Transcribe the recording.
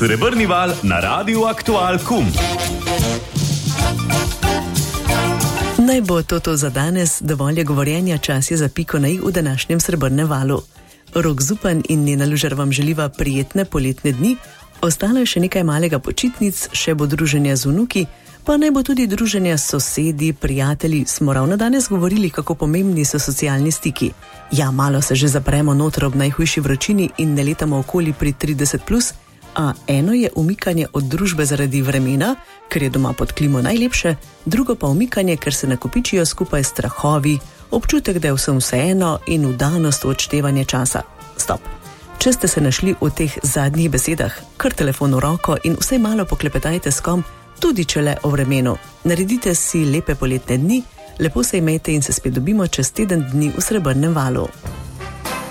Srebrni val na Radiu Aktual KUM. Naj bo to za danes, dovolj je govorjenja, čas je za piko na i v današnjem Srebrnem valu. Rok Zupan in Nena Lužar vam želiva prijetne poletne dni, ostalo je še nekaj malega počitnic, še bo druženja z vnuki, pa naj bo tudi druženja s sosedi, prijatelji. Smo ravno danes govorili, kako pomembni so socialni stiki. Ja, malo se že zapremo noter ob najhujši vročini in ne letamo okoli pri 30+, a eno je umikanje od družbe zaradi vremena, ker je doma pod klimo najlepše, drugo pa umikanje, ker se nakopičijo skupaj strahovi, občutek, da je vsem vseeno in vdanost v odštevanje časa. Stop. Če ste se našli v teh zadnjih besedah, kar telefon v roko in vsaj malo poklepetajte s kom, tudi če le o vremenu. Naredite si lepe poletne dni, lepo se imejte in se spet dobimo čez teden dni v Srebrnem valu.